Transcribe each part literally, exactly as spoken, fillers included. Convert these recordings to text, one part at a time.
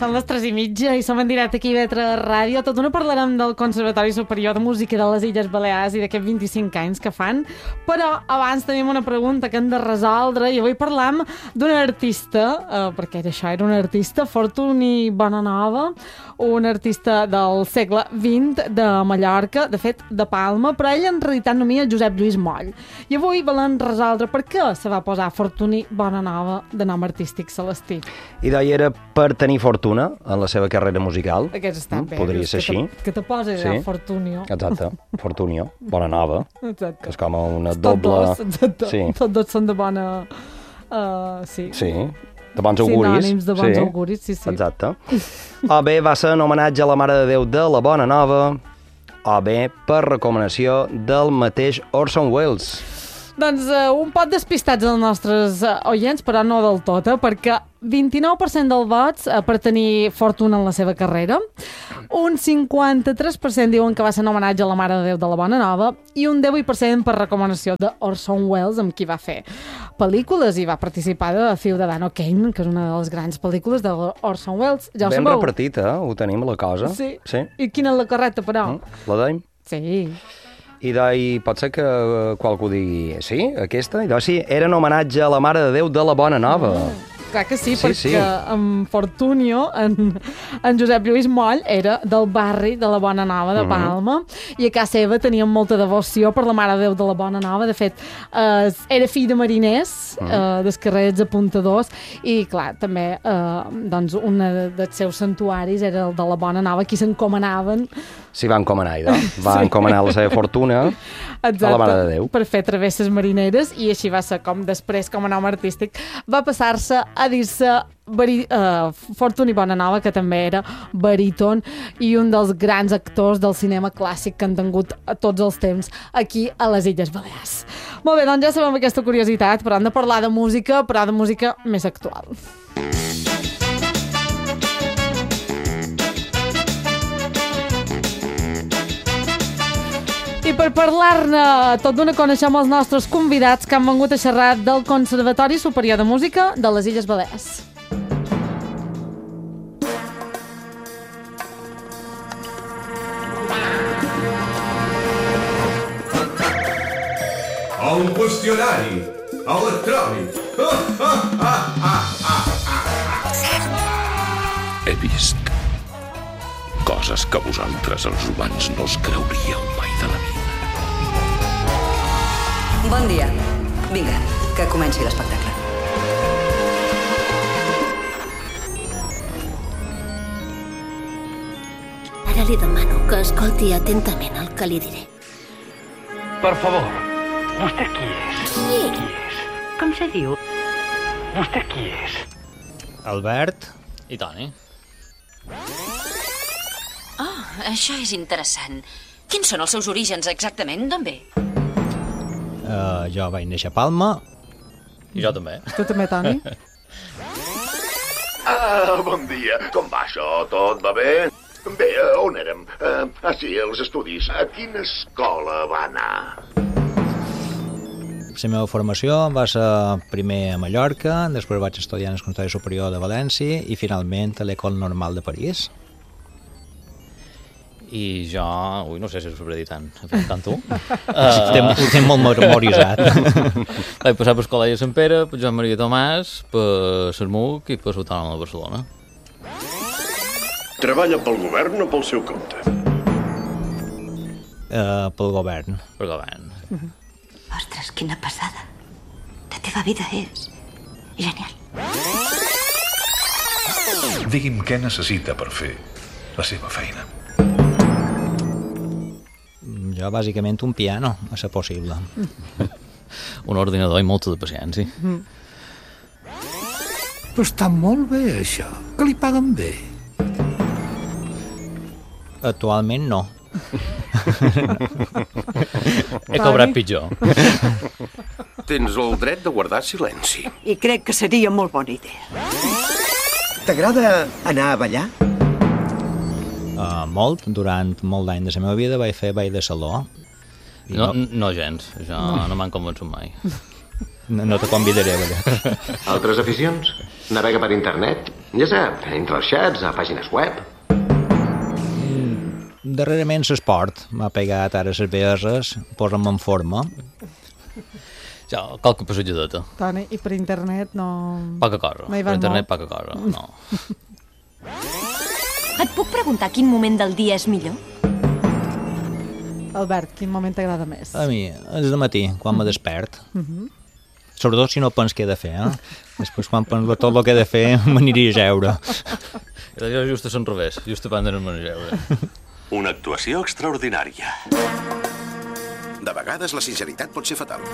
Són les tres i mitja i som en directe aquí a V tres Ràdio. Tot una parlarem del Conservatori Superior de Música de les Illes Balears i d'aquests vint-i-cinc anys que fan, però abans tenim una pregunta que hem de resoldre i avui parlam d'un artista, eh, perquè era això, era un artista, Fortuny Bonanova, un artista del segle vint de Mallorca, de fet de Palma, però ell en realitat nomia Josep Lluís Moll. I avui volem resoldre per què se va posar Fortuny Bonanova de nom artístic Celestí. I deia era per tenir fortuna en la seva carrera musical. Aquest està bé. Podria ser així. Que te posi sí. Fortunio. Exacte, Fortunio, Bonanova. Exacte. Que és com una doble... Tots dos, exacte. Sí. Tots dos són de bona... Uh, sí. Sí, de bons auguris. Sinònims de bons sí. auguris, sí, sí. Exacte. O bé va ser en homenatge a la Mare de Déu de la Bonanova, o bé per recomanació del mateix Orson Welles. Doncs uh, un pot despistats els nostres uh, oients, però no del tot, eh, perquè vint-i-nou per cent dels vots uh, per tenir fortuna en la seva carrera, un cinquanta-tres per cent diuen que va ser en homenatge a la Mare de Déu de la Bonanova i un divuit per cent per recomanació d'Orson Welles, amb qui va fer pel·lícules i va participar de Ciudadano Kane, que és una de les grans pel·lícules d'Orson Welles. Ja ho ben sabeu? repartit, eh? Ho tenim, la cosa. Sí. sí. I quina és la correcta, però? Mm, la deim? Sí. I d'ahir pot ser que qualcú digui sí, aquesta? I doncs sí, era en homenatge a la Mare de Déu de la Bonanova. Mm. Clar que sí, sí perquè sí. en Fortunio, en, en Josep Lluís Moll, era del barri de la Bonanova de Palma, uh-huh. i a casa seva tenien molta devoció per la Mare de Déu de la Bonanova. De fet, eh, era fill de mariners, uh-huh. eh, descarrets apuntadors, i clar, també eh, doncs, un dels seus santuaris era el de la Bonanova, qui s'encomanaven. S'hi va encomanar, idò. Va sí. encomanar la seva fortuna Exacte, a la Mare de Déu. Per fer travesses marineres, i així va ser com després, com a nom artístic, va passar-se a dir-se bari- uh, Fortuny Bonanova, que també era baríton i un dels grans actors del cinema clàssic que han tingut a tots els temps aquí a les Illes Balears. Molt bé, doncs ja sabem aquesta curiositat, però hem de parlar de música, però de música més actual. I per parlar-ne tot d'una coneixem els nostres convidats que han vengut a xerrar del Conservatori Superior de Música de les Illes Balears. Un qüestionari electrònic. He vist coses que vosaltres, els humans, no us creuríeu mai de la vida. Bon dia. Vinga, que comenci l'espectacle. Ara li demano que escolti atentament el que li diré. Per favor, vostè qui és? Qui és? Com se diu? Vostè qui és? Albert i Toni. Oh, això és interessant. Quins són els seus orígens exactament? D'on ve? Uh, jo vaig néixer a Palma. I jo també. Tu també, Toni? Ah, bon dia. Com va això? Tot va bé? Bé, on érem? Uh, ah, sí, els estudis. A quina escola va anar? La meva formació va ser primer a Mallorca, després vaig estudiar en el Conservatori Superior de València i finalment a l'École Normale de París. I jo... Ui, no sé si ho sabré dir tant, tant tu. uh... Ho tinc molt memoritzat. Vaig passar per Col·legi de Sant Pere, per Joan Maria Tomàs, per Sermuc i per l'Autònoma de Barcelona. Treballa pel govern o pel seu compte? Uh, pel govern. Pel govern. Uh-huh. Ostres, quina passada. La teva vida és genial. Digui'm què necessita per fer la seva feina. Jo, bàsicament, un piano, a ser possible. Un ordinador i molta de paciència. Mm. Però està molt bé, això. Que li paguen bé. Actualment, no. He cobrat pitjor. Tens el dret de guardar silenci. I crec que seria molt bona idea. T'agrada anar a ballar? Uh, molt. Durant molt d'any de la meva vida vaig fer ball de saló. No, no, no gens. Jo no, no m'han convençut mai. No, no te convidaré a ballar. Altres aficions? Navega per internet? Ja sap, entre els xats, a pàgines web. Darrerament l'esport m'ha pegat ara les B S, posa'm en forma. Ja, qualque passejadeta. Toni, i per internet no... Poca cosa. No hi per vas internet molt? poca cosa, no. Et puc preguntar quin moment del dia és millor? Albert, quin moment t'agrada més? A mi, és de matí, quan me despert. Uh -huh. Sobretot si no pens què he de fer, eh? Després, quan penso tot el que he de fer, m'aniria a jeure. Jo just a Sant Revés, just abans d'anar-me a jeure. Una actuació extraordinària. De vegades la sinceritat pot ser fatal.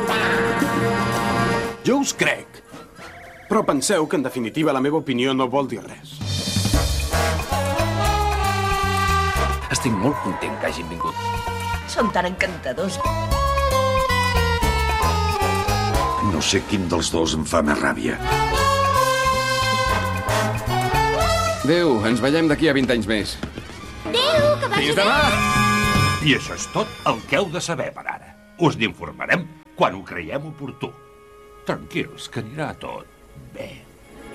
Jo us crec. Però penseu que, en definitiva, la meva opinió no vol dir res. Estic molt content que hagin vingut. Són tan encantadors. No sé quin dels dos em fa més ràbia. Adéu, ens veiem d'aquí a vint anys més. Adéu, que vagi Fins demà! I això és tot el que heu de saber per ara. Us n'informarem quan ho creiem oportú. Tranquils, que anirà tot bé.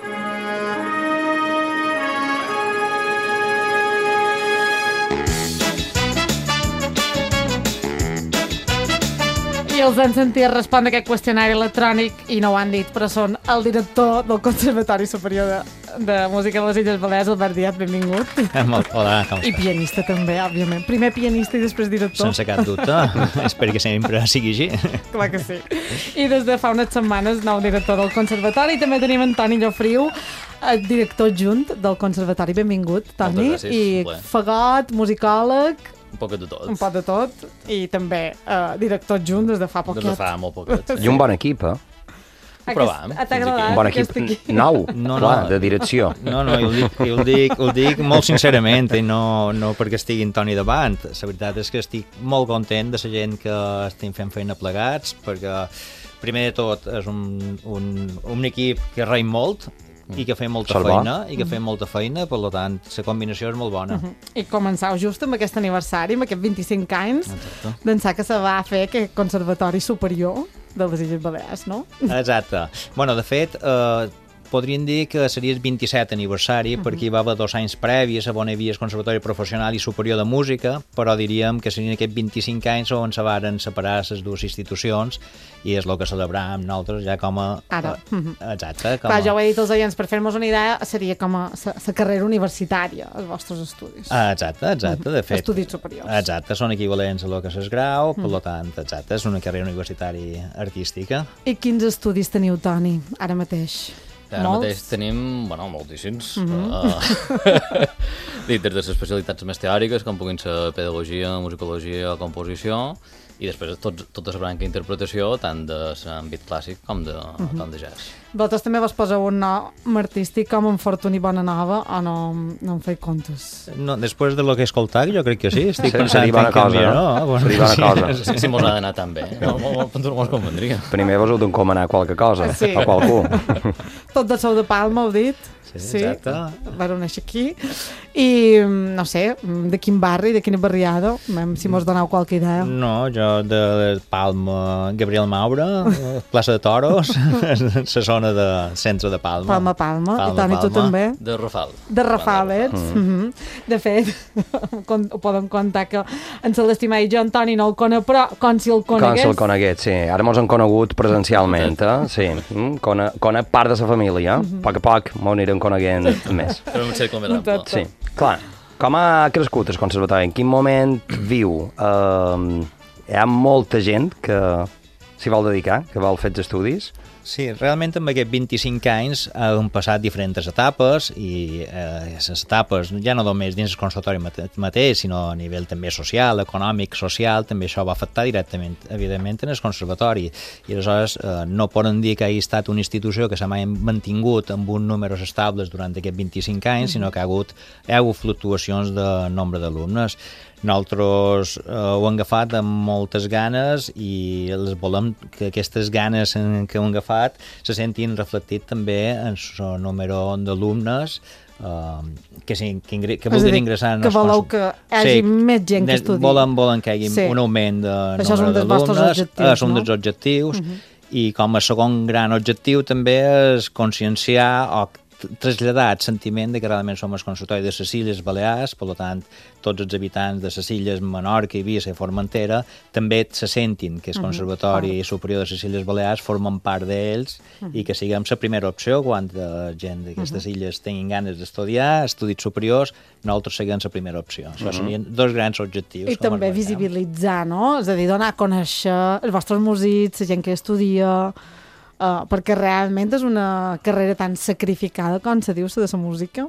I els han sentit respondre aquest qüestionari electrònic i no ho han dit, però són el director del Conservatori Superior de, de Música de les Illes Balears, Albert Díaz, benvingut. Molt, hola, com I pianista també, òbviament. Primer pianista i després director. Sense cap dubte. Espero que sempre sigui així. Clar que sí. I des de fa unes setmanes, nou director del Conservatori. I també tenim en Toni Llofriu, director adjunt del Conservatori. Benvingut, Toni. Moltes gràcies. I Bé. fagot, musicòleg... Un poc de tot. Un poc de tot. I també uh, director adjunt des de fa poquet. Des de fa molt poquet. I un bon equip, eh? Ho provàvem. T'ha agradat Un bon equip nou, No, clar, no. de direcció. No, no, jo ho dic, jo ho dic, ho dic molt sincerament i no, no perquè estigui en Toni davant. La veritat és que estic molt content de la gent que estem fent feina plegats, perquè primer de tot és un, un, un equip que reim molt i que fa molta Salvar. feina, i que fa molta feina, per tant, la combinació és molt bona. Uh -huh. I començau just amb aquest aniversari, amb aquests vint-i-cinc anys, d'ençà que se va fer aquest Conservatori Superior de les Illes Balears, no? Exacte. Bueno, de fet, eh, podríem dir que seria el vint-i-set aniversari, uh -huh. perquè hi va haver dos anys previs on hi havia el Conservatori Professional i Superior de Música, però diríem que serien aquests vint-i-cinc anys on se varen separar les dues institucions i és el que celebràvem nosaltres ja com a... Ara. Uh, exacte. Com Clar, a... ja ho he dit als oients, per fer-nos una idea, seria com a la carrera universitària, els vostres estudis. Ah, exacte, exacte, de fet. Estudis superiors. Exacte, són equivalents a lo que és grau, per Mm. tant, exacte, és una carrera universitària artística. I quins estudis teniu, Toni, ara mateix? Ara Molts? mateix tenim, bueno, moltíssims. Mhm. Uh, dit des de les especialitats més teòriques, com puguin ser pedagogia, musicologia o composició, i després tot, tota la branca d'interpretació, tant de l'àmbit clàssic com de, Mhm. com de jazz. Vosaltres també vos poseu un nom artístic com en Fortuny Bonanova o no, no em feia comptes? No, després de lo que he escoltat, jo crec que sí. Estic Sí, pensant seria bona en cosa, canviar, no? no? Bueno, Seria bona sí. cosa. Si, si mos ha d'anar tan bé, no, no, no mos convendria. Primer vos heu d'encomanar qualque cosa, Sí. a qualcú. Tot de Sou de Palma, heu dit? Sí, exacte. Vau néixer aquí. I, no sé, de quin barri, de quina barriada, si mos doneu qualque idea. No, jo de Palma, Gabriel Maura, plaça de Toros, la zona de centre de Palma. Palma, Palma. Palma, I Toni, tu Palma. també? De Rafal. De Rafal, ets? Mm. Mm -hmm. De fet, con- ho poden contar que en Celestimà i jo, en Toni, no el conec, però com si el Com conegués. si el conegués, sí. Ara mos han conegut presencialment, eh? Sí. Mm, Cone, conec part de la família. A poc a poc mos anirem coneguent més. Però un cercle més ample. Sí, clar. Com ha crescut el conservatori? En quin moment viu? Uh, hi ha molta gent que s'hi vol dedicar, que vol fer els estudis? Sí, realment amb aquests vint-i-cinc anys han passat diferents etapes i eh, les etapes ja no només dins el conservatori mate mateix, sinó a nivell també social, econòmic, social, també això va afectar directament, evidentment, en el conservatori. I aleshores eh, no poden dir que hagi estat una institució que s'ha mantingut amb uns números estables durant aquests vint-i-cinc anys, sinó que ha hagut, hi ha hagut fluctuacions de nombre d'alumnes. Nosaltres eh, ho hem agafat amb moltes ganes i les volem que aquestes ganes que hem agafat se sentin reflectit també en el número d'alumnes uh, que, sí, que, ingre, que voldrien ingressar en que els voleu cons... que hi hagi sí, més gent que estudi. Volen, volen que hi hagi Sí. un augment de Això és un nombre dels vostres d'alumnes. objectius, És un no? dels objectius. Uh -huh. I com a segon gran objectiu també és conscienciar o traslladar el sentiment de que realment som el consultori de les Illes Balears, per tant, tots els habitants de les Illes Menorca, Eivissa i Formentera també se sentin que el Conservatori uh -huh. Superior de les Illes Balears formen part d'ells uh -huh. i que siguem la primera opció quan la gent d'aquestes uh -huh. illes tinguin ganes d'estudiar, estudis superiors, nosaltres siguem la primera opció. Això uh -huh. serien dos grans objectius. I també visibilitzar, no? És a dir, donar a conèixer els vostres músics, la gent que estudia... Uh, perquè realment és una carrera tan sacrificada com se diu, la de la música.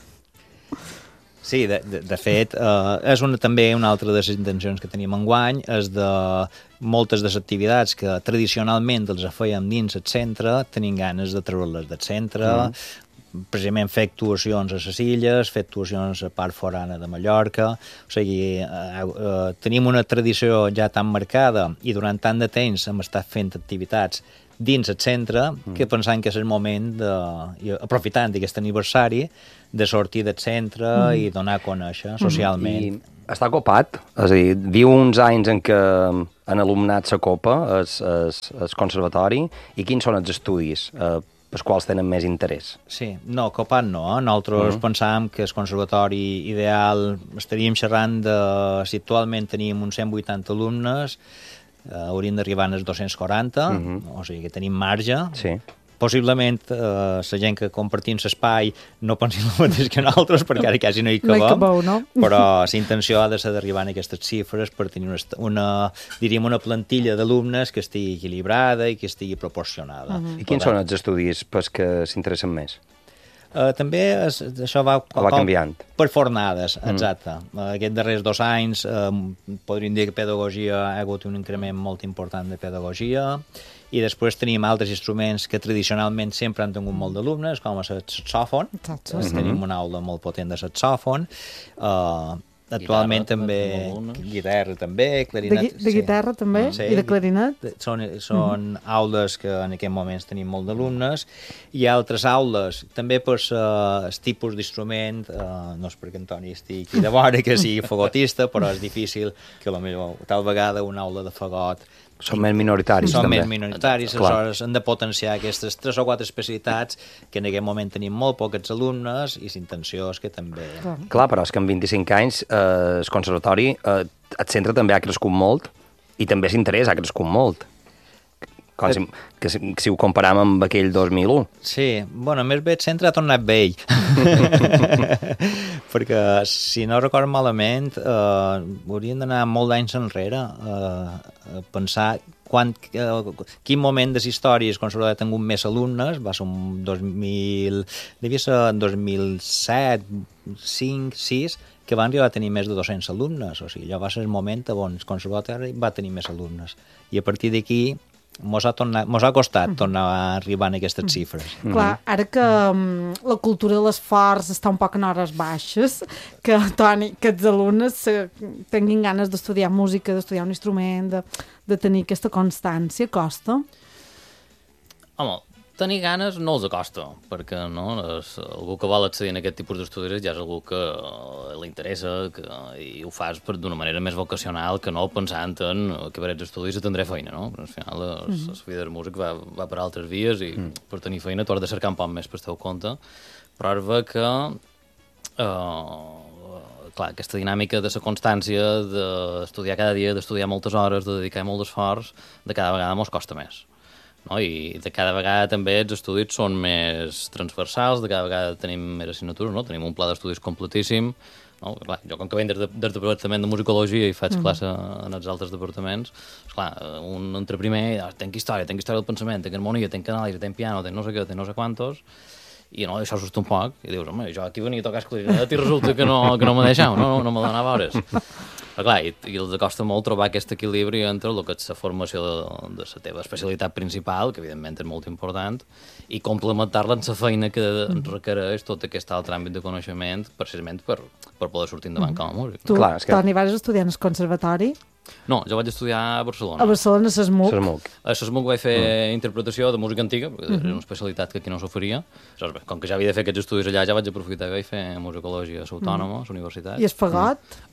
Sí, de, de, de fet, uh, és una, també una altra de les intencions que tenim enguany, és de moltes de les activitats que tradicionalment els fèiem dins el centre, tenim ganes de treure-les del centre, mm. precisament fer actuacions a les illes, fer actuacions a part forana de Mallorca, o sigui, uh, uh, tenim una tradició ja tan marcada i durant tant de temps hem estat fent activitats dins el centre, mm. que pensant que és el moment, de, aprofitant d'aquest aniversari, de sortir del centre mm. i donar a conèixer socialment. I està copat, és a dir, viu uns anys en què en alumnat s'acopa el conservatori, i quins són els estudis eh, pels quals tenen més interès? Sí, no, copat no. Eh? Nosaltres uh -huh. pensàvem que el conservatori ideal, estaríem xerrant de, si actualment tenim uns cent vuitanta alumnes, Uh, hauríem d'arribar als dos-cents quaranta, uh -huh. o sigui que tenim marge. Sí. Possiblement uh, la gent que compartim l'espai no pensin el mateix que nosaltres, perquè ara quasi no hi cabem, no hi cabeu, no? Però la intenció ha de ser d'arribar a aquestes xifres per tenir una, una, diríem, una plantilla d'alumnes que estigui equilibrada i que estigui proporcionada. Uh -huh. I quins són els estudis pels que s'interessen més? Uh, també es, això va, va canviant per fornades, exacte. Mm. Uh, aquests darrers dos anys uh, podríem dir que pedagogia ha hagut un increment molt important de pedagogia, i després tenim altres instruments que tradicionalment sempre han tingut molt d'alumnes, com el saxòfon. Mm-hmm. Tenim una aula molt potent de saxòfon. Uh, Actualment guitarra, també, guitarra també, clarinet... De, de guitarra sí. també? Sí. I de clarinet? Són, són mm -hmm. aules que en aquests moments tenim molt d'alumnes, i altres aules, també per uh, el tipus d'instrument, uh, no és perquè Antoni estigui aquí de vora que sigui fagotista, però és difícil que potser tal vegada una aula de fagot són més minoritaris, són també. més minoritaris, aleshores hem de potenciar aquestes tres o quatre especialitats que en aquest moment tenim molt pocs alumnes, i l'intenció és que també... Clar, Clar però és que en vint-i-cinc anys eh, el conservatori, eh, el centre també ha crescut molt, i també l'interès ha crescut molt. Com si, que si, si ho comparam amb aquell dos mil u. Sí, bueno, més bé el centre ha tornat vell. Perquè, si no recordo malament, eh, hauríem d'anar molt d'anys enrere eh, a pensar quan, eh, quin moment de les històries conservatori ha tingut més alumnes. Va ser un dos mil... devia ser dos mil set, cinc, sis, que van arribar a tenir més de dos-cents alumnes. O sigui, allò va ser el moment on el conservatori va tenir més alumnes. I a partir d'aquí mos ha, tornat, mos ha costat mm -hmm. tornar a arribar a aquestes xifres. Mm -hmm. Clar, ara que um, la cultura de l'esforç està un poc en hores baixes, que, Toni, que els alumnes se, tinguin ganes d'estudiar música, d'estudiar un instrument, de, de tenir aquesta constància, costa? Home, tenir ganes no els acosta, perquè no, és, algú que vol accedir a aquest tipus d'estudis ja és algú que li interessa, que, i ho fas d'una manera més vocacional que no pensant en que per aquests estudis tindré feina, no? Però al final la mm -hmm. vida del músic va, va per altres vies, i mm. per tenir feina tu has de cercar un poc més per teu compte, però és bé que uh, clar, aquesta dinàmica de la constància, d'estudiar cada dia, d'estudiar moltes hores, de dedicar molt d'esforç, de cada vegada mos costa més. No? I de cada vegada també els estudis són més transversals, de cada vegada tenim més assignatures, no? Tenim un pla d'estudis completíssim, no? Clar, jo com que venc des, de, des del departament de musicologia i faig mm. classe en els altres departaments, esclar, un entre primer, ah, tenc història, tenc història del pensament, tenc harmonia, tenc anàlisi, tenc piano, tenc no sé què, tenc no sé quantos, i no, això s'hosta un poc, i dius, home, jo aquí venia a tocar clarinet i resulta que no, que no me deixeu, no, no, no me donava hores. Però clar, i, i els costa molt trobar aquest equilibri entre el que és la formació de, de la teva especialitat principal, que evidentment és molt important, i complementar-la amb la feina que mm. requereix tot aquest altre àmbit de coneixement, precisament per, per poder sortir endavant mm. com a músic. Tu, clar, que... Toni, vas estudiar al conservatori? No, jo vaig estudiar a Barcelona. A Barcelona, a SESMUC. A SESMUC vaig fer mm. interpretació de música antiga, perquè mm -hmm. era una especialitat que aquí no s'oferia. Aleshores, com que ja havia de fer aquests estudis allà, ja vaig aprofitar i vaig fer musicologia a l'Autònoma, mm. a la universitat. I el fagot?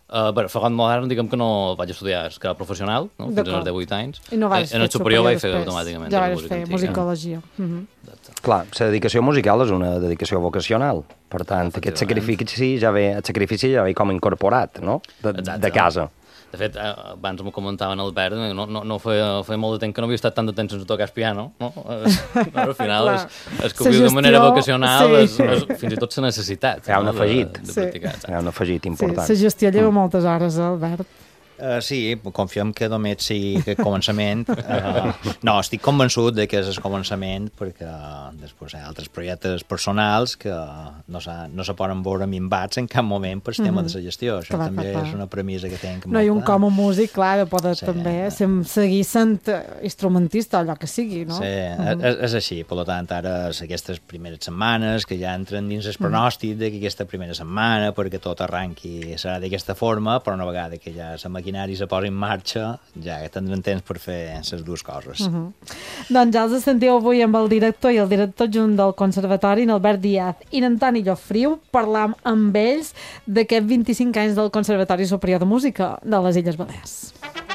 Uh, bé, fagot modern, diguem que no vaig estudiar escala professional, no? Fins als divuit anys. I no vas en el superior vaig fer automàticament ja la vas música fer antiga. musicologia. Uh -huh. Clar, la dedicació musical és una dedicació vocacional. Per tant, aquest sacrifici ja ve, el sacrifici ja ve com incorporat, no? De, de casa. De fet, abans m'ho comentava en Albert, no, no, no feia, feia molt de temps que no havia estat tant de temps sense tocar el piano, no? Al final es, es que ho viu de manera vocacional, sí. es, es, fins i tot la necessitat. Hi ha un no? afegit. De, de practicar, sí. Hi ha un afegit important. Sí, la gestió lleva mm. moltes hores, Albert. Uh, sí, confiem que només sigui el començament. Uh, no, estic convençut de que és el començament perquè després hi ha altres projectes personals que no, no se poden veure minvats en cap moment per el tema mm-hmm. de la gestió. Això clar, també clar. És una premissa que tenc. No, i un com a músic, clar, de poder sí, també sem, seguir sent instrumentista o allò que sigui, no? Sí, mm-hmm. és, és així. Per tant, ara aquestes primeres setmanes que ja entren dins el pronòstic mm-hmm. de que aquesta primera setmana perquè tot arranqui serà d'aquesta forma, però una vegada que ja la maquinari se posa en marxa, ja tindrem temps per fer les dues coses. Uh -huh. Doncs ja els sentiu avui amb el director i el director adjunt del Conservatori, en Albert Díaz i en Antoni Llofriu, parlam amb ells d'aquests vint-i-cinc anys del Conservatori Superior de Música de les Illes Balears.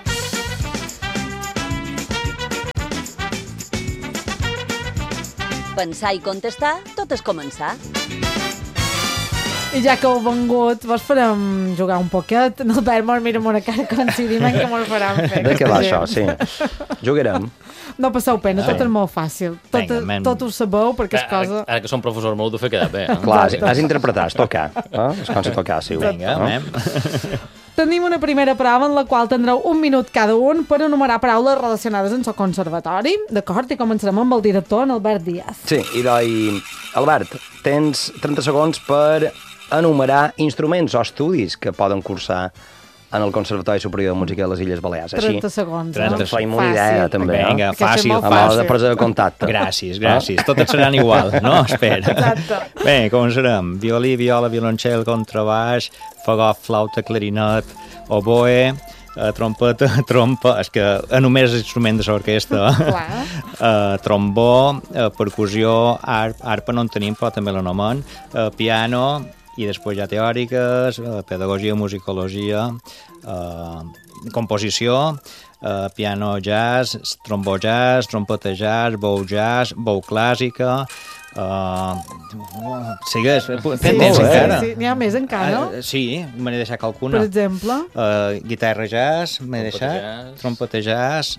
Pensar i contestar, tot és començar. I ja que heu vengut, vos farem jugar un poquet. Albert, mos mira amb una cara coincidim en que mos faran fer. De què va això, sí. Jugarem. No passeu pena, tot és molt fàcil. Tot, Venga, tot ho sabeu, perquè és cosa... Ara que som professors molt, ho fer quedar bé. Eh? Clar, has, has interpretat, és tocar. Eh? És com si tocàssiu. Vinga, anem. Tenim una primera prova en la qual tindreu un minut cada un per enumerar paraules relacionades amb el conservatori. D'acord? I començarem amb el director, en Albert Díaz. Sí, i doi... Albert, tens trenta segons per enumerar instruments o estudis que poden cursar en el Conservatori Superior de Música de les Illes Balears. Així, trenta segons, no? Ens faim una idea, també. Vinga, no? fàcil, fàcil. Amb de presa de contacte. Gràcies, gràcies. Ah? Totes seran igual, no? Espera. Exacte. Bé, començarem. Violí, viola, violoncel, contrabaix, fagot, flauta, clarinet, oboe, uh, trompeta, trompa, és que només l'instrument de l'orquestra, uh, trombó, uh, percussió, arp, arpa no en tenim, però també l'anomen, uh, piano, i després ja teòriques, uh, pedagogia, musicologia, uh, composició, uh, piano jazz, trombó jazz, trompeta jazz, bou jazz, bou clàssica, Uh, sigues, sí, tens sí, encara? Sí, sí. N'hi ha més encara? Uh, sí, me n'he deixat alguna. Per exemple? Uh, guitarra jazz, m'he deixat, trompeta jazz,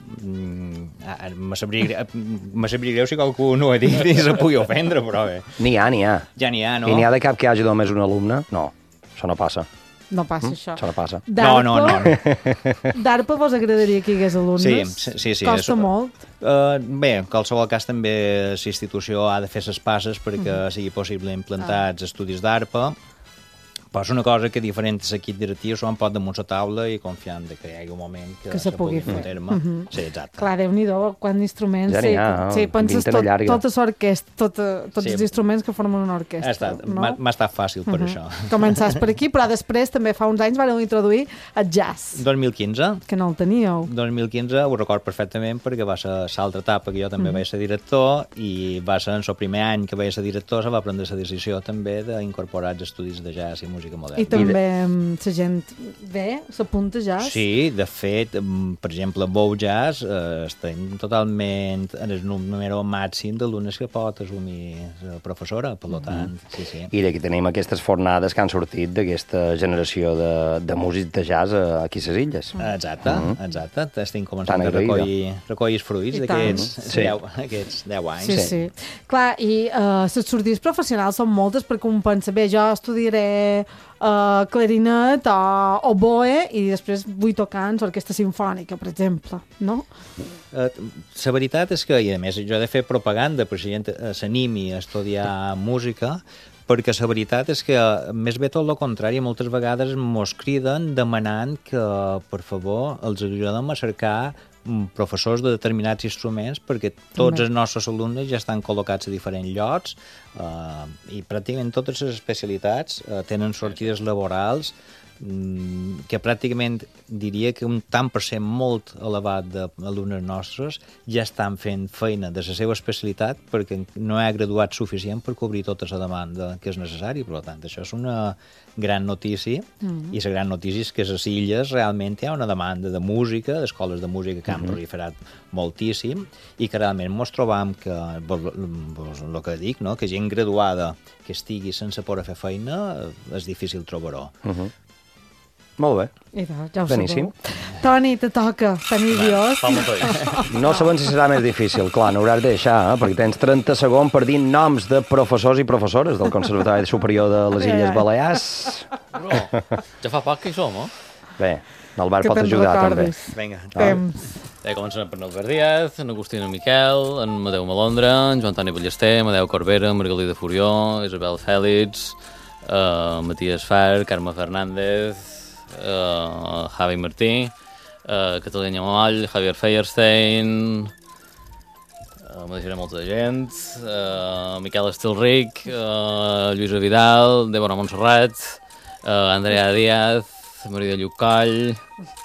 mm, me sabria, sabria greu si qualcú no ho ha dit i se pugui ofendre, però bé. N'hi ha, n'hi ha. Ja n'hi ha, no? I n'hi ha de cap que hi hagi només un alumne? No, això no passa. No passa mm? això. Això no passa. No, no, no. D'arpa vos agradaria que hi hagués alumnes? Sí, sí, sí. Costa és... molt? Uh, bé, en qualsevol cas també la institució ha de fer les passes perquè mm. sigui possible implantar els estudis d'arpa. Però és una cosa que diferents equips directius s'ho han pot damunt la taula i confiant que hi hagi un moment que, que se pugui fer. Terme. Mm -hmm. Sí, exacte. Clar, Déu-n'hi-do, quants instruments. Ja n'hi ha, sí, sí, penses tot, tota l'orquestra, tot, tots sí. els instruments que formen una orquestra. Estat, no? M'ha estat fàcil per mm -hmm. això. Començàs per aquí, però després també fa uns anys vàreu introduir el jazz. dos mil quinze. Que no el teníeu. dos mil quinze, ho record perfectament perquè va ser l'altra etapa que jo també mm -hmm. vaig ser director i va ser en el primer any que vaig ser director se va prendre la decisió també d'incorporar els estudis de jazz i música moderna. I també la gent bé s'apunta jazz? Sí, de fet, per exemple, Bou Jazz eh, estem totalment en el número màxim d'alumnes que pot assumir la professora, per tant, mm -hmm. sí, sí. I d'aquí tenim aquestes fornades que han sortit d'aquesta generació de, de músics de jazz aquí a les illes. Exacte, mm -hmm. exacte. Estem començant a recollir, recollir els fruits d'aquests sí. deu, deu anys. Sí, sí. sí. Clar, i uh, les sortides professionals són moltes perquè un pensa, bé, jo estudiaré Uh, clarinet o oboe i després vull tocar en l'orquestra simfònica, per exemple, no? Uh, la veritat és que, i a més, jo he de fer propaganda per si gent s'animi a estudiar música, perquè la veritat és que més bé tot el contrari, moltes vegades mos criden demanant que, per favor, els ajudem a cercar professors de determinats instruments perquè tots els nostres alumnes ja estan col·locats a diferents llocs uh, i pràcticament totes les especialitats uh, tenen sortides laborals que pràcticament diria que un tant per cent molt elevat d'alumnes nostres ja estan fent feina de la seva especialitat perquè no hi ha graduat suficient per cobrir tota la demanda que és necessari. Per tant, això és una gran notícia mm. i la gran notícia és que a les illes realment hi ha una demanda de música, d'escoles de música que han mm-hmm. proliferat moltíssim i que realment ens trobam que, el que dic, no? Que gent graduada que estigui sense poder fer feina és difícil trobar-ho. Mm-hmm. Molt bé. I doncs, ja ho Beníssim. sabeu. Toni, te toca. Tenir dios. No sabem si serà més difícil. Clar, no hauràs de deixar, eh? Perquè tens trenta segons per dir noms de professors i professores del Conservatori Superior de les Illes Balears. Bro, ja fa poc que hi som, eh? Bé, l'Albert pot ajudar, també. Vinga. Temps. Bé, començarem per Albert Díaz, en Agustina Miquel, en Madeu Malondra, en Joan Toni Ballester, Madeu Corbera, Margalida Furió, Isabel Fèlix, uh, Matías Far, Carme Fernández, Uh, Javi Martí, uh, Catalunya Moll, Javier Feierstein, uh, me deixaré molta de gent, uh, Miquel Estilric, uh, Lluïsa Vidal, Débora Montserrat, uh, Andrea Díaz, Maria Llucoll,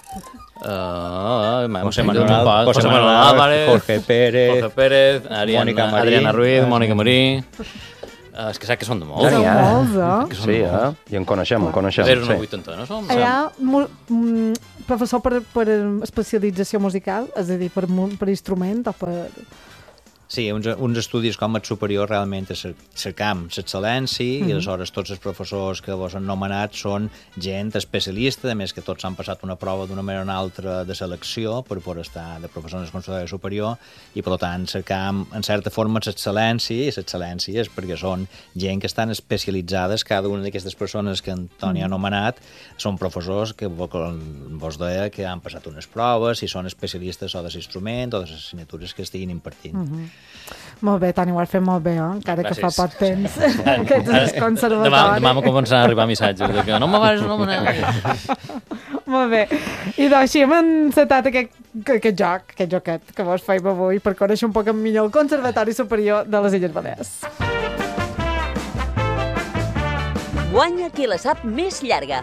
uh, José Manuel, José Manuel Álvarez, Jorge Pérez, Jorge Pérez Ariana, Mónica Marí, Adriana Ruiz, Mónica Marí. Uh, és que sap que són de molts. Són molts, eh? Sí, eh? I en coneixem, en coneixem. Zero una sí. vuitanta, no som? Hi ha professor per, per especialització musical, és a dir, per, per instrument o per... Sí, uns, uns estudis com el superior realment cercam l'excel·lència mm-hmm. i aleshores tots els professors que vos han nomenat són gent especialista, a més que tots han passat una prova d'una manera o una altra de selecció per poder estar de professor en el Conservatori Superior i per tant cercam en certa forma l'excel·lència i l'excel·lència és perquè són gent que estan especialitzades, cada una d'aquestes persones que en Toni ha nomenat són professors que vos deia que han passat unes proves i són especialistes o de l'instrument o de les assignatures que estiguin impartint. Mm-hmm. Molt bé, Toni, ho has fet molt bé, eh? Encara Gràcies. que fa poc temps que ets al conservatori. Demà, demà m'ho començarà a arribar missatges de que no me vas nomenar. Molt bé. I doncs així hem encetat aquest, aquest joc, aquest joquet que vos feim avui per conèixer un poc millor el Conservatori Superior de les Illes Balears. Guanya qui la sap més llarga.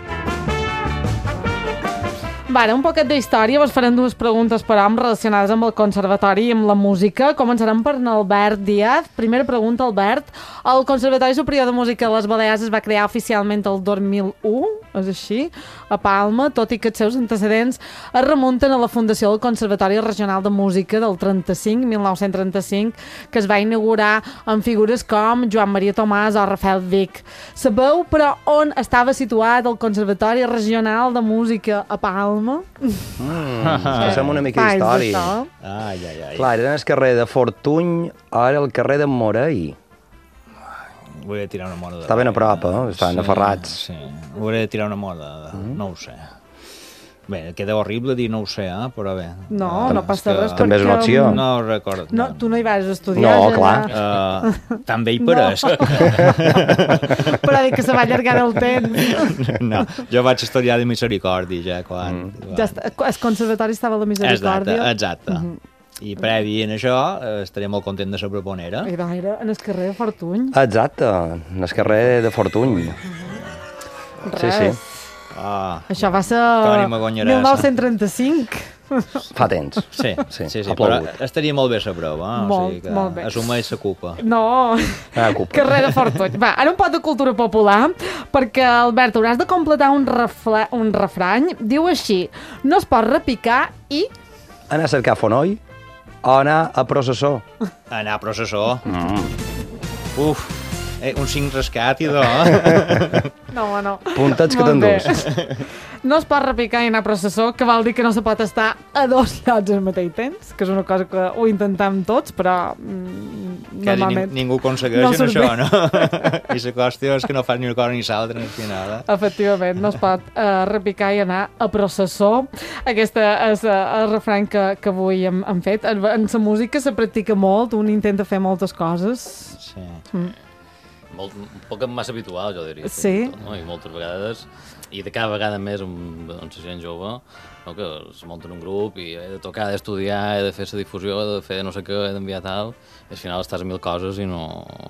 Vale, un poquet d'història, vos farem dues preguntes per hom relacionades amb el conservatori i amb la música. Començarem per Albert Díaz. Primera pregunta, Albert. El Conservatori Superior de Música de les Balears es va crear oficialment el dos mil u, és així, a Palma, tot i que els seus antecedents es remunten a la fundació del Conservatori Regional de Música del trenta-cinc, mil nou-cents trenta-cinc, que es va inaugurar amb figures com Joan Maria Tomàs o Rafael Vic. Sabeu, però, on estava situat el Conservatori Regional de Música a Palma? Mm, passem una mica d'història. Ai, ai, ai. Clar, era el carrer de Fortuny, ara el carrer de Morell. Vull tirar una moda. Està ben a prop, eh? Estan sí, aferrats. Sí, vull tirar una moda, mm. no ho sé. Bé, queda horrible dir no ho sé, eh? Però bé. No, no passa res. També és una opció. No ho recordo. No, tu no hi vas estudiar. No, clar. Uh, també hi pareix. No. Però dic que se va allargar el temps. No, jo vaig estudiar de Misericòrdia ja quan... Mm. Ja està, el conservatori estava a la Misericòrdia. Exacte, exacte. Mm-hmm. I previ en això estaria molt content de ser proponera. I era en el carrer de Fortuny. Exacte, en el carrer de Fortuny. Res. Sí, sí. Ah, això va ser mil nou-cents trenta-cinc. Fa temps. Sí, sí, sí, sí però estaria molt bé la prova. Eh? Molt, o sigui que molt bé. assumeix la culpa. No, ah, culpa. Carrer de Fortuny. Va, ara un pot de cultura popular, perquè, Albert, hauràs de completar un, refle... un refrany. Diu així, no es pot repicar i... Anar a cercar fonoll o anar a processó. Anar a processó. Mm. Uf, eh, un cinc rescat i do. No, no. Puntats que t'endús. No es pot repicar i anar a processó, que vol dir que no se pot estar a dos llocs al mateix temps, que és una cosa que ho intentam tots, però mm, normalment... Ni, ningú aconsegueix no en això, no? I la qüestió és que no fas ni una cosa ni l'altra al final. Eh? Efectivament, no es pot uh, repicar i anar a processó. Aquest és uh, el refrany que, que avui hem, hem fet. En, en la música se practica molt, un intenta fer moltes coses. Sí. Mm. Molt, un poc massa habitual, jo diria. Sí. Tot, no? I moltes vegades, i de cada vegada més amb, amb la gent jove, no? Que es munten un grup i he de tocar, he d'estudiar, he de fer la difusió, he de fer no sé què, he d'enviar tal, i al final estàs a mil coses i no...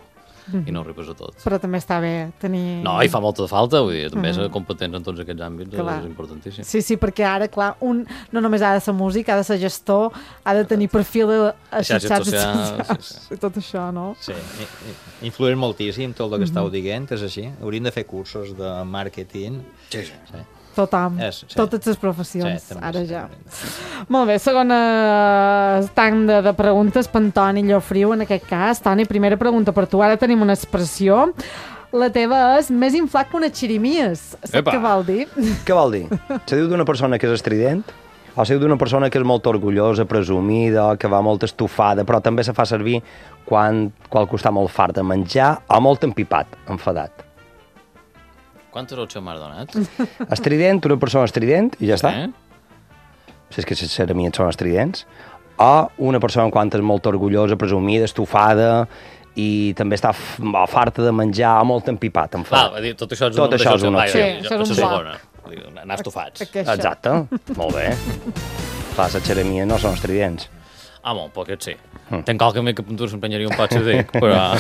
i no arribes a tot. Però també està bé tenir... No, i fa molta de falta, vull dir, també Mhm. ser competents en tots aquests àmbits Clar. és importantíssim. Sí, sí, perquè ara, clar, un no només ha de ser músic, ha de ser gestor, ha de tenir perfil a, a Xarxes xarxes socials, socials, sí, i tot això, no? Sí, i- i- influeix moltíssim tot el que estàu Mhm. dient, és així. Hauríem de fer cursos de màrqueting. Sí, sí. sí. Tothom, És, sí. totes les professions, Sí, també, ara sí, ja. Molt bé, segona tanda de preguntes per en Toni Llofriu, en aquest cas. Toni, primera pregunta per tu. Ara tenim una expressió. La teva és més inflat que unes xirimies. Saps Epa. què vol dir? Què vol dir? Se diu d'una persona que és estrident? O se diu d'una persona que és molt orgullosa, presumida, que va molt estufada, però també se fa servir quan qualcú està molt fart de menjar o molt empipat, enfadat. Quantes opcions m'has donat? Estrident, una persona estrident, i ja està. Eh? Si és que les ceremies són estridents. O una persona quan és molt orgullosa, presumida, estufada, i també està f- o farta de menjar o molt empipat, Clar, enfadat. va dir, tot això és Tot una, això és una Ai, opció. Sí, jo- això és un la bloc. segona. Vull dir, anar estufats. Que això. Exacte, molt bé. Clar, les ceremies no són estridents. Ah, bon, poquet sí. Mm. Tenc qualque més que puntura s'empenyaria un pot, si ho dic, però...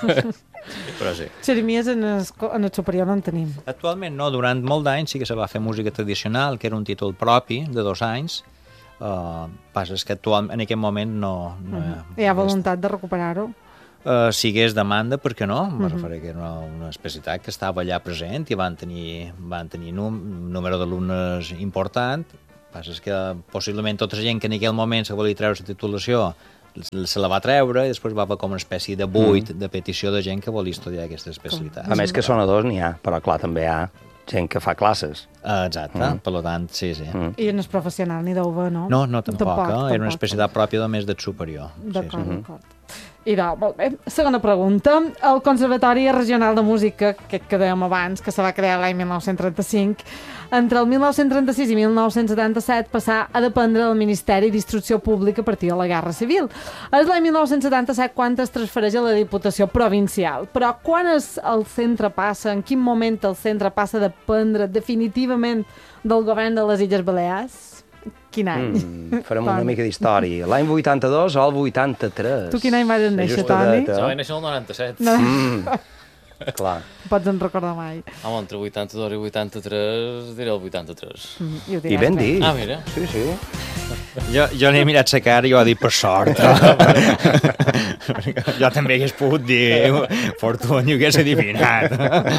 però sí. Xerimies en el, en el superior no en tenim. Actualment no, durant molt d'anys sí que se va fer música tradicional, que era un títol propi de dos anys. Uh, passa és que actualment, en aquest moment no... no Mhm. Hi ha voluntat de recuperar-ho. Uh, si hagués demanda, per què no? Me Mhm. referia que era una, una especialitat que estava allà present i van tenir, van tenir un número d'alumnes important. Passa és que possiblement tota la gent que en aquell moment se volia treure la titulació se la va treure i després va haver com una espècie de buit Mm. de petició de gent que volia estudiar aquesta especialitat. A més que sonadors n'hi ha, però clar, també hi ha gent que fa classes. Uh, exacte, Mm. per tant, sí, sí. Mm. I en el professional n'hi deu haver, no? No, no, tampoc, Tampoc, eh? Era tampoc. una especialitat pròpia només del superior. D'acord, sí, sí. d'acord. I de, molt bé. Segona pregunta. El Conservatori Regional de Música, aquest que dèiem abans, que se va crear l'any mil nou-cents trenta-cinc, entre el mil nou-cents trenta-sis i mil nou-cents setanta-set passà a dependre del Ministeri d'Instrucció Pública a partir de la Guerra Civil. És l'any mil nou-cents setanta-set quan es transfereix a la Diputació Provincial. Però quan és el centre passa, en quin moment el centre passa a dependre definitivament del govern de les Illes Balears? Quin any? Mm, farem una Toni. mica d'història. L'any vuitanta-dos o el vuitanta-tres? Tu quin any vas néixer, Justadet, Toni? eh? Jo vaig néixer el noranta-set. No. Mm, clar. No pots en recordar mai. Home, entre vuitanta-dos i vuitanta-tres diré el vuitanta-tres. Mm, i ho I diràs ben bé. dit. Ah, mira. Sí, sí. Jo, jo n'he mirat la cara i ho he dit per sort. jo també hagués pogut dir Fortuny i ho hagués adivinat.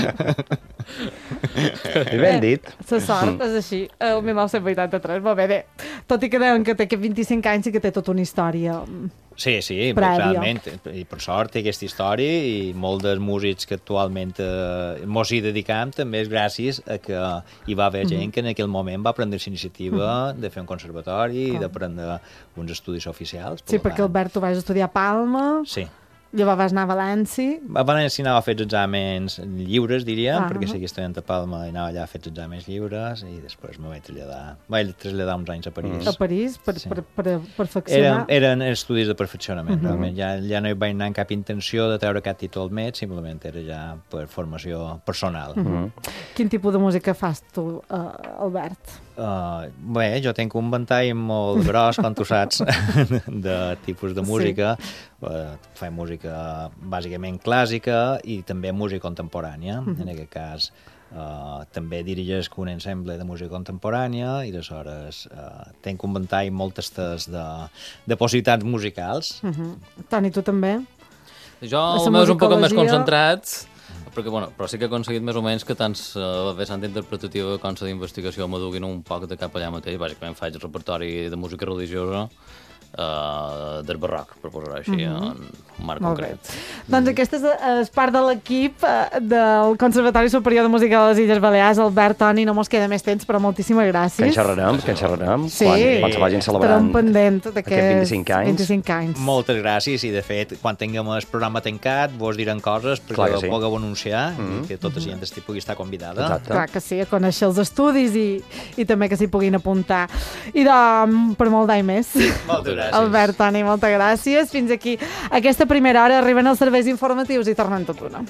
I ben dit. La sort és així, el mil nou-cents vuitanta-tres. Molt bé, bé. Tot i que deuen que té que vint-i-cinc anys i que té tota una història. Sí, sí, Prèvia. realment, i per sort té aquesta història i molts dels músics que actualment eh, mos hi dedicam també és gràcies a que hi va haver gent Mhm. que en aquell moment va prendre la iniciativa de fer un conservatori i de prendre uns estudis oficials. Sí, per perquè Albert, tu vas estudiar a Palma, Sí. llavors vas anar a València. A València anava a fer els exàmens lliures, diríem, Ah. perquè seguia estudiant a Palma i anava allà a fer els exàmens lliures i després me vaig traslladar, vaig traslladar uns anys a París. A París, per, Sí. per, per perfeccionar. Eren, eren estudis de perfeccionament, Mhm. realment. Ja, ja no hi vaig anar amb cap intenció de treure cap títol med, simplement era ja per formació personal. Mhm. Quin tipus de música fas tu, uh, Albert? Uh, bé, jo tinc un ventall molt gros, com tu saps, de tipus de música. Sí. Uh, faig música bàsicament clàssica i també música contemporània. Mhm. En aquest cas, uh, també dirigesc un ensemble de música contemporània i aleshores uh, tinc un ventall molt estès de, de possibilitats musicals. Uh -huh. Toni, tu també? Jo, La el meu és un poc més musicologia- concentrat, perquè, bueno, però sí que he aconseguit més o menys que tant la vessant interpretativa com la d'investigació m'aduguin un poc de cap allà mateix. Bàsicament faig repertori de música religiosa uh, del barroc, per posar-ho així, Mhm. en un marc Molt bé. concret. Doncs aquesta és, és part de l'equip eh, del Conservatori Superior de Música de les Illes Balears. Albert, Toni, no mos queda més temps, però moltíssimes gràcies. Que en xerrarem, que en xerrarem. Sí, Quan, quan se vagin celebrant estarem pendent aquests d'aquests vint-i-cinc anys. vint-i-cinc anys. Moltes gràcies i, de fet, quan tinguem el programa tancat, vos diran coses perquè Clar que ho sí. pugueu anunciar Mhm. i que tota la gent estigui pugui estar convidada. Exacte. Clar que sí, a conèixer els estudis i, i també que s'hi puguin apuntar. I de, per molt d'any més. Moltes gràcies. Albert, Toni, moltes gràcies. Fins aquí. Aquesta primera hora arriben els serveis informatius i tornen tot una.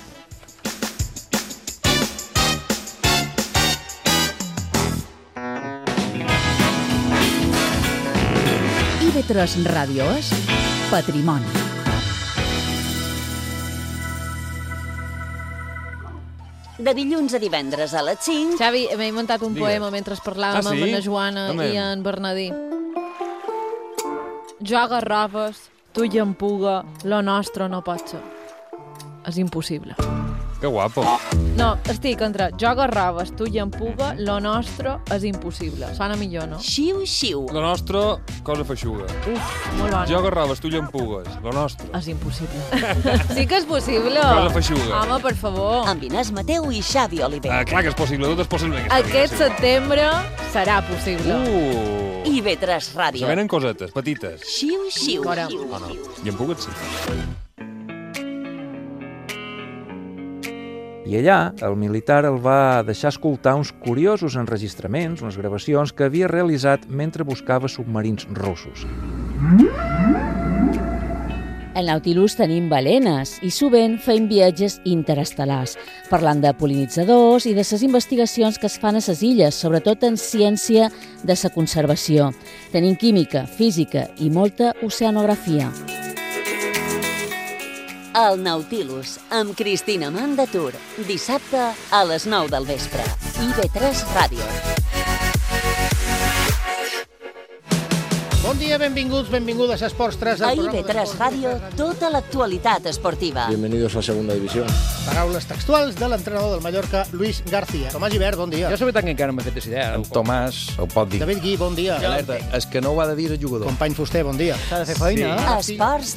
I V tres Ràdio és Patrimoni. de dilluns a divendres a les cinc. Xavi, m'he inventat un Digues. poema mentre parlàvem Ah, sí? amb la Joana Home. i en Bernadí. Joga robes, tu i en puga, lo nostre no pot ser. És impossible. Que guapo. No, estic entre joga robes, tu i en puga, lo nostre és impossible. Sona millor, no? Xiu, xiu. Lo nostre, cosa feixuga. Uf, molt bona. Joga robes, tu llampugues. Lo nostre. És impossible. Sí que és possible. Cosa feixuga. Home, per favor. Amb Inés Mateu i Xavi Oliver. Ah, clar que és possible, tot és possible. en aquesta Aquest vida, sí. setembre serà possible. Uh! I B tres Ràdio. Se venen cosetes, petites. Xiu, xiu. Fora. Oh, no. Llampugues, sí. I allà, el militar el va deixar escoltar uns curiosos enregistraments, unes gravacions que havia realitzat mentre buscava submarins russos. Al Nautilus tenim balenes i sovint feim viatges interestel·lars, parlant de pol·linitzadors i de les investigacions que es fan a les illes, sobretot en ciència de la conservació. Tenim química, física i molta oceanografia. El Nautilus, amb Cristina Mandatur. Dissabte a les nou del vespre. I B tres Ràdio. Bon dia, benvinguts, benvingudes a Esports tres. A I B tres Ràdio, tota l'actualitat esportiva. Bienvenidos a la segunda división. Paraules textuals de l'entrenador del Mallorca, Luis García. Tomàs Gibert, bon dia. Jo la veritat que encara no m'he fet aquesta idea. El Tomàs ho pot dir. David Gui, bon dia. Alerta, és que no ho ha de dir el jugador. Company Fuster, bon dia. S'ha de fer feina. Esports